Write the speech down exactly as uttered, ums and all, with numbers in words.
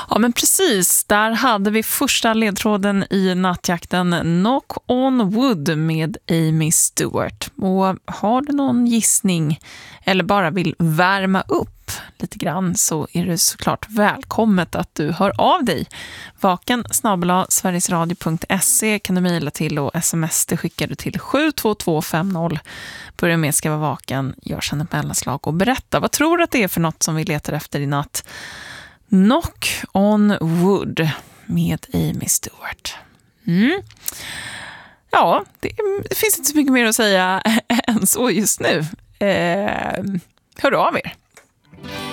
Ja, men precis. Där hade vi första ledtråden i nattjakten Knock on Wood med Amy Stewart. Och har du någon gissning eller bara vill värma upp lite grann så är det såklart välkommet att du hör av dig. Vaken snabel-a sverigesradio punkt se kan du mejla till och sms det skickar du till sju två två fem noll. Börja med ska vara vaken, gör sedan ett mellanslag och berätta. Vad tror du att det är för något som vi letar efter i natt? Knock on Wood med Amy Stewart. Mm. Ja, det, det finns inte så mycket mer att säga än så just nu. Eh, hör av er.